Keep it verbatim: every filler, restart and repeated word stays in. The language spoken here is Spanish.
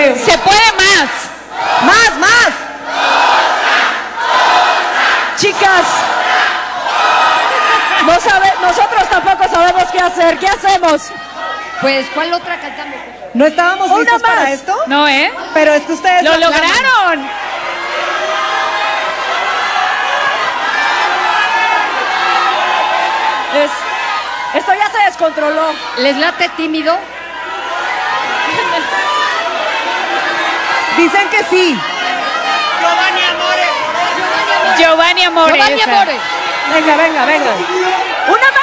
que... Se puede más. Más, más. Chicas, no sabe, nosotros tampoco sabemos qué hacer. ¿Qué hacemos? Pues, ¿cuál otra cantamos? No estábamos Una listos para más. esto, No, ¿eh? pero es que ustedes ¡Lo aclaman. lograron! Es, esto ya se descontroló. ¿Les late tímido? Dicen que sí. Giovanni Amore. Giovanni esa. Amore. Venga, venga, venga. Una más.